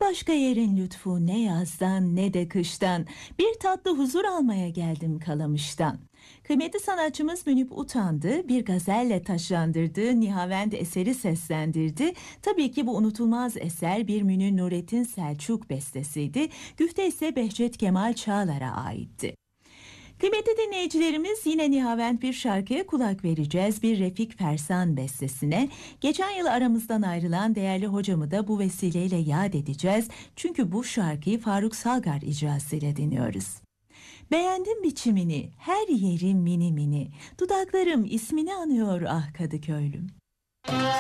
başka yerin lütfu ne yazdan ne de kıştan. Bir tatlı huzur almaya geldim Kalamış'tan. Kıymetli sanatçımız Münip Utandı bir gazelle taşlandırdığı Nihavend eseri seslendirdi. Tabii ki bu unutulmaz eser bir Münir Nurettin Selçuk bestesiydi. Güfte ise Behçet Kemal Çağlar'a aitti. Kıymetli dinleyicilerimiz, yine Nihavend bir şarkıya kulak vereceğiz. Bir Refik Fersan bestesine. Geçen yıl aramızdan ayrılan değerli hocamı da bu vesileyle yad edeceğiz. Çünkü bu şarkıyı Faruk Salgar icrasıyla dinliyoruz. Beğendim biçimini, her yerim mini mini. Dudaklarım ismini anıyor ah Kadıköylüm.